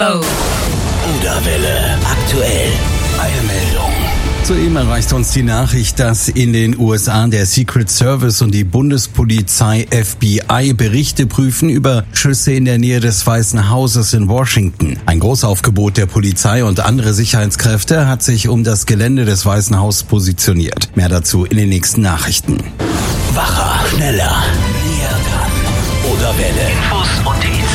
Info. Oder Welle. Aktuell. Eine Meldung. Soeben erreicht uns die Nachricht, dass in den USA der Secret Service und die Bundespolizei FBI Berichte prüfen über Schüsse in der Nähe des Weißen Hauses in Washington. Ein Großaufgebot der Polizei und andere Sicherheitskräfte hat sich um das Gelände des Weißen Hauses positioniert. Mehr dazu in den nächsten Nachrichten. Wacher, schneller, näher dran. Oder Welle. Infos und Hits.